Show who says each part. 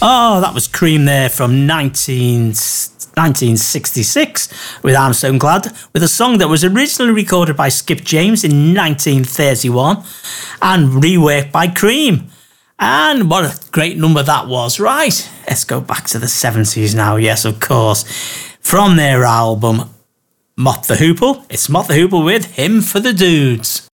Speaker 1: Oh, that was Cream there from 1966 with I'm So Glad, with a song that was originally recorded by Skip James in 1931 and reworked by Cream. And what a great number that was. Right, let's go back to the 70s now. Yes, of course. From their album Mott the Hoople, it's Mott the Hoople with Hymn for the Dudes.